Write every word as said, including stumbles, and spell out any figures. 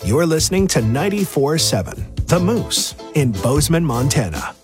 You're listening to ninety-four point seven The Moose in Bozeman, Montana.